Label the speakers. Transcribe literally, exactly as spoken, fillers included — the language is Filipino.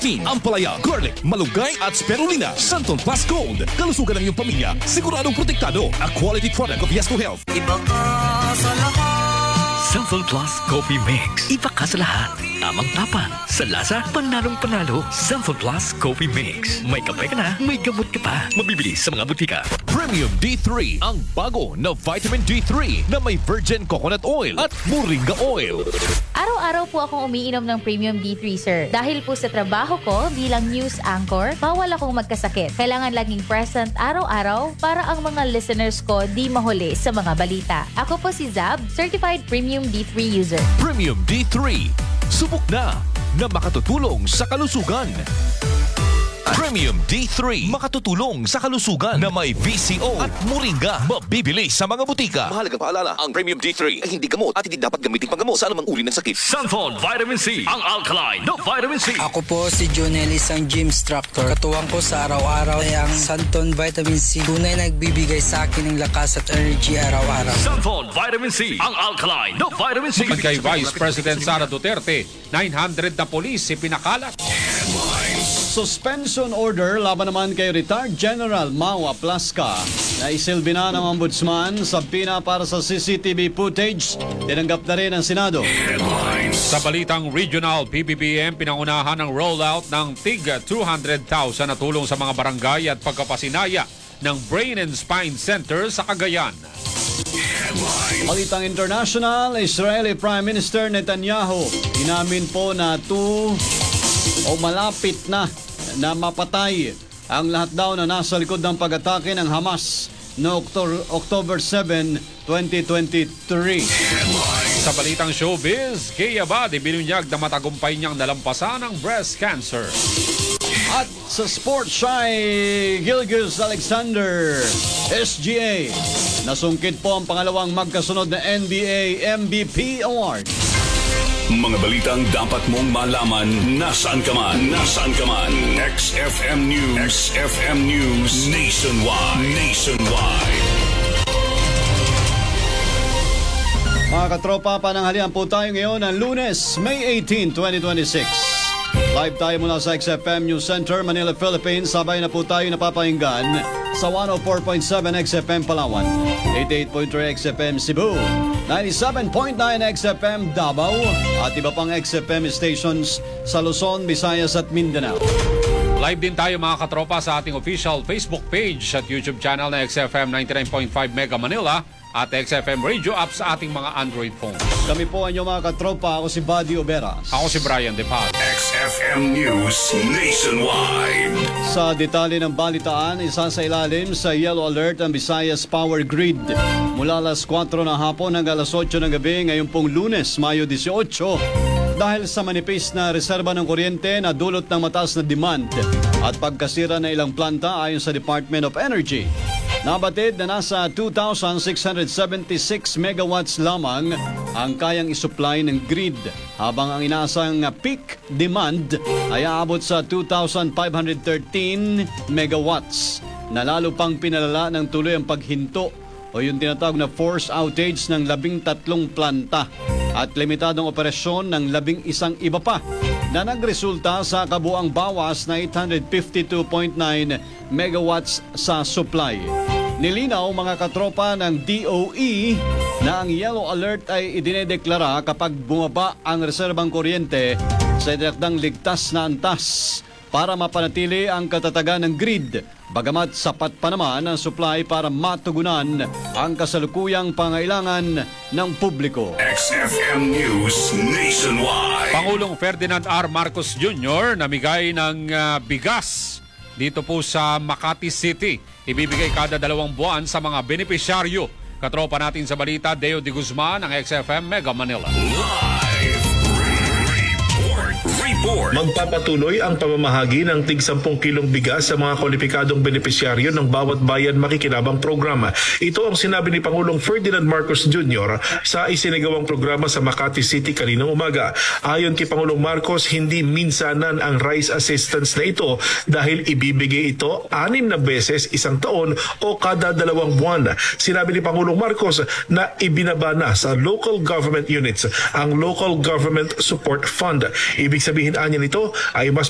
Speaker 1: Team, Ampalaya, Garlic, Malunggay at Spirulina. Santon Plus Gold. Kalusugan ng iyong pamilya. Siguradong protektado. A quality product of Viesco Health.
Speaker 2: Iba ka sa lahat.
Speaker 3: Santon Plus Coffee Mix. Iba ka sa lahat. Tamang tapan. Sa lasa, panalong panalo. Santon Plus Coffee Mix. May kape ka na, may gamot ka pa. Mabibili sa mga butika.
Speaker 1: Premium D three. Ang bago na vitamin D three na may virgin coconut oil at moringa oil.
Speaker 4: Araw-araw po akong umiinom ng Premium D three, sir. Dahil po sa trabaho ko bilang news anchor, bawal akong magkasakit. Kailangan laging present araw-araw para ang mga listeners ko di mahuli sa mga balita. Ako po si Zab, Certified Premium D three user.
Speaker 1: Premium D three. Subok na na makatutulong sa kalusugan. Premium D three. Makatutulong sa kalusugan na may V C O at moringa. Mabibili sa mga butika.
Speaker 5: Mahalagang paalala, ang Premium D three ay hindi gamot at hindi dapat gamitin panggamot sa anumang uri ng sakit.
Speaker 3: Santon Vitamin C. Ang alkaline na vitamin C.
Speaker 6: Ako po si Jonel, isang gym instructor. Katuwang ko sa araw-araw ay ang Santon Vitamin C. Tunay nagbibigay sa akin ng lakas at energy araw-araw.
Speaker 3: Santon Vitamin C. Ang alkaline na vitamin C.
Speaker 7: Kay Vice President Sara Duterte, nine hundred na polis ipinakalat.
Speaker 8: Suspension order laban naman kay retired General Mau Aplasca na isilbi na ng Ombudsman sa pina para sa C C T V footage. Tinanggap na rin ng Senado.
Speaker 7: Sa balitang regional, P B B M pinangunahan ng rollout ng tig two hundred thousand na tulong sa mga barangay at pagkapasinaya ng Brain and Spine Center sa Cagayan.
Speaker 8: Balitang international, Israeli Prime Minister Netanyahu inamin po na two o malapit na na mapatay ang lahat daw na nasa likod ng pag-atake ng Hamas no October seventh, twenty twenty-three.
Speaker 7: Sa balitang showbiz, Kay Abad ibinunyag na matagumpay niyang nalampasan ang breast cancer.
Speaker 8: At sa sports, Shy Gilgeous Alexander, S G A, nasungkit po ang pangalawang magkasunod na N B A M V P Award.
Speaker 9: Mga balitang dapat mong malaman nasaan ka man. Nasaan ka man. X F M News. X F M News. Nationwide. Nationwide.
Speaker 8: Mga katropa, pananghalian po tayo ngayon ng Lunes, May eighteenth, twenty twenty-six. Live tayo mula sa X F M News Center, Manila, Philippines. Sabay na po tayo napapahinggan sa one oh four point seven X F M Palawan, eighty-eight point three X F M Cebu, ninety-seven point nine X F M Davao, at iba pang X F M stations sa Luzon, Visayas at Mindanao.
Speaker 7: Live din tayo mga katropa sa ating official Facebook page at YouTube channel na X F M ninety-nine point five Mega Manila at X F M Radio app sa ating mga Android phones.
Speaker 8: Kami po ang inyong mga katropa. Ako si Buddy Oberas.
Speaker 7: Ako si Brian De Paz.
Speaker 9: X F M News Nationwide.
Speaker 8: Sa detalye ng balitaan, isa sa ilalim sa Yellow Alert ang Visayas Power Grid. Mula alas kwatro ng hapon hanggang alas otso ng gabi ngayong pong Lunes, Mayo eighteen, dahil sa manipis na reserba ng kuryente na dulot ng mataas na demand at pagkasira ng ilang planta ayon sa Department of Energy. Nabatid na nasa two thousand six hundred seventy-six megawatts lamang ang kayang isupply ng grid, habang ang inaasang peak demand ay aabot sa two thousand five hundred thirteen megawatts, na lalo pang pinalala ng tuloy ang paghinto o yung tinatawag na force outage ng labing tatlong planta at limitadong operasyon ng labing isang iba pa, na nagresulta sa kabuang bawas na eight hundred fifty-two point nine megawatts sa supply. Nilinaw mga katropa ng D O E na ang yellow alert ay idinedeklara kapag bumaba ang reserbang kuryente sa tinakdang ligtas na antas para mapanatili ang katatagan ng grid, bagamat sapat pa naman ang supply para matugunan ang kasalukuyang pangailangan ng publiko.
Speaker 9: X F M News Nationwide.
Speaker 7: Pangulong Ferdinand R. Marcos Junior namigay ng uh, bigas dito po sa Makati City. Ibibigay kada dalawang buwan sa mga benepisyaryo. Katropa natin sa balita, Deo de Guzman ng X F M Mega Manila.
Speaker 9: Live report. Report.
Speaker 10: Magpapatuloy ang pamamahagi ng tig sampung kilong bigas sa mga kwalipikadong benepisyaryo ng Bawat Bayan Makikinabang programa. Ito ang sinabi ni Pangulong Ferdinand Marcos Junior sa isinagawang programa sa Makati City kaninang umaga. Ayon kay Pangulong Marcos, hindi minsanan ang rice assistance na ito dahil ibibigay ito anim na beses isang taon o kada dalawang buwan. Sinabi ni Pangulong Marcos na ibinaba na sa local government units ang Local Government Support Fund. Ibig sabihin anya nito ay mas